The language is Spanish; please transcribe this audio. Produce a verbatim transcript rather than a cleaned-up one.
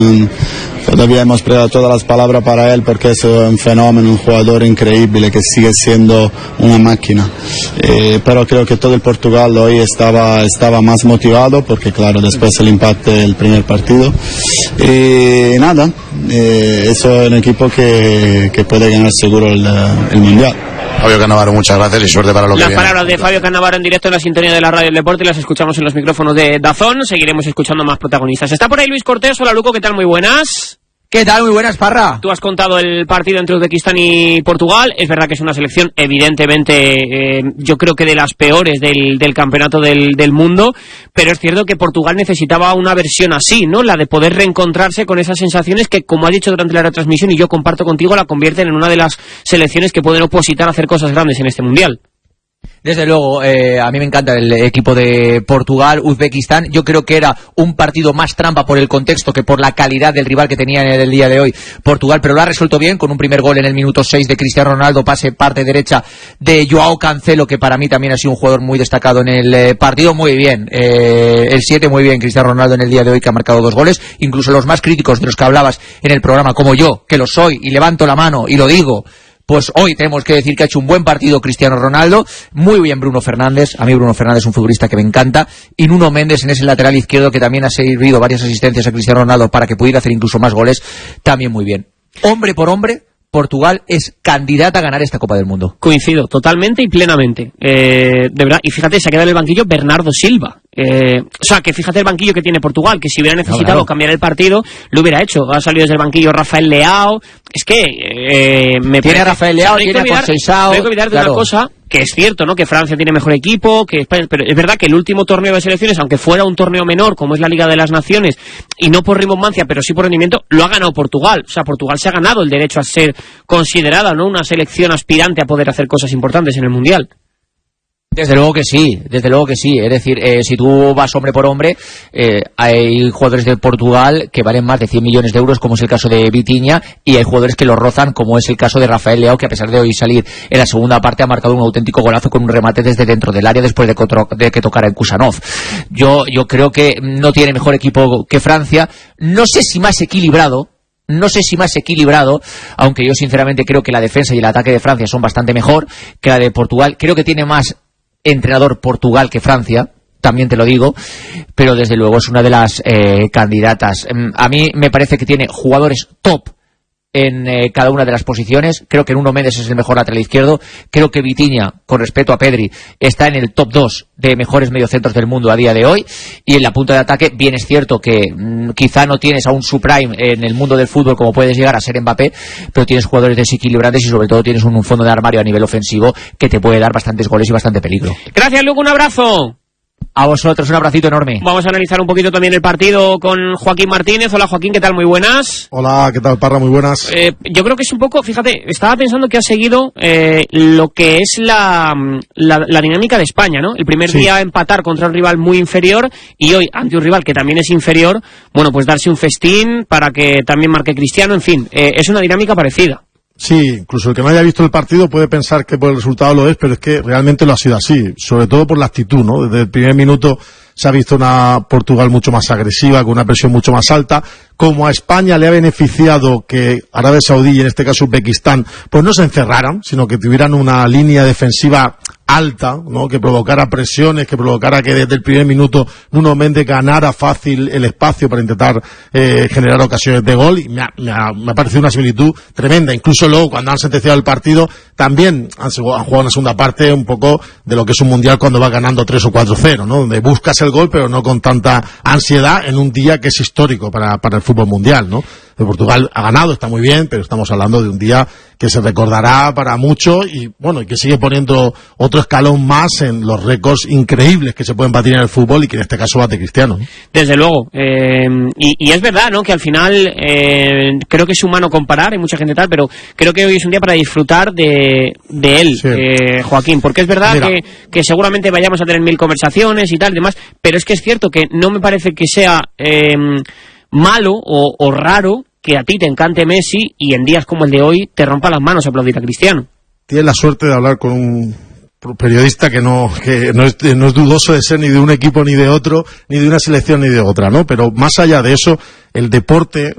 Todavía hemos preparado todas las palabras para él porque es un fenómeno, un jugador increíble que sigue siendo una máquina. Eh, pero creo que todo el Portugal hoy estaba, estaba más motivado porque claro, después el impacto del primer partido. Y nada, eh, eso es un equipo que, que puede ganar seguro el, el Mundial. Fabio Cannavaro, muchas gracias y suerte para lo que Las viene. Las palabras de Fabio Cannavaro en directo en la sintonía de la Radio del Deporte, y las escuchamos en los micrófonos de DAZN. Seguiremos escuchando más protagonistas. Está por ahí Luis Cortés. Hola, Luco, ¿qué tal? Muy buenas. ¿Qué tal? Muy buenas, Parra. Tú has contado el partido entre Uzbekistán y Portugal. Es verdad que es una selección, evidentemente, eh, yo creo que de las peores del, del campeonato del, del mundo, pero es cierto que Portugal necesitaba una versión así, ¿no? La de poder reencontrarse con esas sensaciones que, como has dicho durante la retransmisión, y yo comparto contigo, la convierten en una de las selecciones que pueden opositar a hacer cosas grandes en este Mundial. Desde luego, eh, a mí me encanta el equipo de Portugal, Uzbekistán. Yo creo que era un partido más trampa por el contexto que por la calidad del rival que tenía en el día de hoy Portugal, pero lo ha resuelto bien con un primer gol en el minuto seis de Cristiano Ronaldo, pase parte derecha de Joao Cancelo, que para mí también ha sido un jugador muy destacado en el eh, partido. Muy bien, eh, el siete muy bien Cristiano Ronaldo en el día de hoy, que ha marcado dos goles. Incluso los más críticos de los que hablabas en el programa, como yo, que lo soy y levanto la mano y lo digo, pues hoy tenemos que decir que ha hecho un buen partido Cristiano Ronaldo. Muy bien Bruno Fernández. A mí Bruno Fernández es un futbolista que me encanta. Y Nuno Méndez en ese lateral izquierdo, que también ha servido varias asistencias a Cristiano Ronaldo para que pudiera hacer incluso más goles. También muy bien. Hombre por hombre, Portugal es candidata a ganar esta Copa del Mundo. Coincido totalmente y plenamente. Eh, de verdad. Y fíjate, se ha quedado en el banquillo Bernardo Silva. Eh, o sea, que fíjate el banquillo que tiene Portugal, que si hubiera necesitado no, claro. cambiar el partido, lo hubiera hecho. Ha salido desde el banquillo Rafael Leao. Es que eh, me tiene parece, a Rafael Leao, tiene a Conceição. No hay que olvidar de claro. una cosa, que es cierto, ¿no? Que Francia tiene mejor equipo, que España, pero es verdad que el último torneo de selecciones, aunque fuera un torneo menor, como es la Liga de las Naciones, y no por rimbomancia, pero sí por rendimiento, lo ha ganado Portugal. O sea, Portugal se ha ganado el derecho a ser considerada, ¿no?, una selección aspirante a poder hacer cosas importantes en el Mundial. Desde luego que sí, desde luego que sí. Es decir, eh, si tú vas hombre por hombre, eh, hay jugadores de Portugal que valen más de cien millones de euros, como es el caso de Vitinha, y hay jugadores que los rozan, como es el caso de Rafael Leao, que a pesar de hoy salir en la segunda parte ha marcado un auténtico golazo con un remate desde dentro del área después de, de que tocara en Kusanov. Yo, yo creo que no tiene mejor equipo que Francia. No sé si más equilibrado, No sé si más equilibrado, aunque yo sinceramente creo que la defensa y el ataque de Francia son bastante mejor que la de Portugal. Creo que tiene más entrenador Portugal que Francia, también te lo digo, pero desde luego es una de las eh, candidatas. A mí me parece que tiene jugadores top en eh, cada una de las posiciones. Creo que Nuno Méndez es el mejor lateral izquierdo. Creo que Vitinha, con respeto a Pedri, está en el top dos de mejores mediocentros del mundo a día de hoy. Y en la punta de ataque, bien es cierto que mmm, quizá no tienes a un supreme en el mundo del fútbol como puedes llegar a ser Mbappé, pero tienes jugadores desequilibrantes y sobre todo tienes un, un fondo de armario a nivel ofensivo que te puede dar bastantes goles y bastante peligro. Gracias, Luco, un abrazo. A vosotros, un abracito enorme. Vamos a analizar un poquito también el partido con Joaquín Martínez. Hola, Joaquín, ¿qué tal? Muy buenas. Hola, ¿qué tal, Parra? Muy buenas. Eh, yo creo que es un poco, fíjate, estaba pensando que ha seguido eh, lo que es la, la, la dinámica de España, ¿no? El primer sí. día empatar contra un rival muy inferior y hoy ante un rival que también es inferior, bueno, pues darse un festín para que también marque Cristiano, en fin, eh, es una dinámica parecida. Sí, incluso el que no haya visto el partido puede pensar que por el resultado lo es, pero es que realmente lo ha sido así, sobre todo por la actitud, ¿no? Desde el primer minuto se ha visto una Portugal mucho más agresiva, con una presión mucho más alta. Como a España le ha beneficiado que Arabia Saudí, y en este caso Uzbekistán, pues no se encerraran, sino que tuvieran una línea defensiva alta, ¿no?, que provocara presiones, que provocara que desde el primer minuto Nuno Méndez ganara fácil el espacio para intentar eh, generar ocasiones de gol, y me ha, me, ha, me ha parecido una similitud tremenda. Incluso luego, cuando han sentenciado el partido, también han, han jugado una segunda parte un poco de lo que es un mundial cuando va ganando tres o cuatro cero, ¿no?, donde buscas el gol pero no con tanta ansiedad en un día que es histórico para, para el fútbol mundial, ¿no? Portugal ha ganado, está muy bien, pero estamos hablando de un día que se recordará para mucho y bueno, y que sigue poniendo otro escalón más en los récords increíbles que se pueden batir en el fútbol y que en este caso bate Cristiano, ¿no? Desde luego, eh, y, y es verdad, ¿no?, que al final eh, creo que es humano comparar, hay mucha gente tal, pero creo que hoy es un día para disfrutar de, de él, sí. eh, Joaquín, porque es verdad que, que seguramente vayamos a tener mil conversaciones y tal y demás, pero es que es cierto que no me parece que sea eh, malo o, o raro que a ti te encante Messi y en días como el de hoy te rompa las manos aplaudir a Cristiano. Tienes la suerte de hablar con un periodista que no que no es, no es dudoso de ser ni de un equipo ni de otro, ni de una selección ni de otra, ¿no? Pero más allá de eso, el deporte